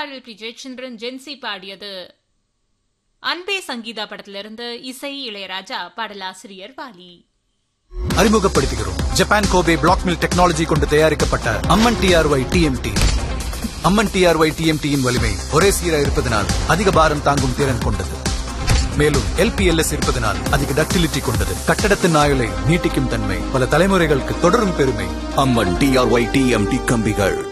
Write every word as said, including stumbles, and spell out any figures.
பாடல் B Jayachandran gen Z பாடியது. அன்பே சங்கீதா படத்திலிருந்து இசை இளையராஜா, பாடலாசிரியர் வாலி. அறிமுகப்படுத்துகிறோம் Japan Kobe black mill technology கொண்டு தயாரிக்கப்பட்ட அம்மன் டிஆர்ஒய் டிஎம்டி. அம்மன் டிஆர்ஒய் டிஎம்டியின் வலிமை ஒரே சீரா இருப்பதனால் அதிக பாரம் தாங்கும் திறன் கொண்டது. மேலும் எல்பிஎல்எஸ் இருப்பதனால் அதிக டக்டிலிட்டி கொண்டது. கட்டடத்தின் ஆயுளை நீட்டிக்கும் தன்மை, பல தலைமுறைகளுக்கு தொடரும் பெருமை. அம்மன் டிஆர்ஒய் டிஎம்டி கம்பிகள்.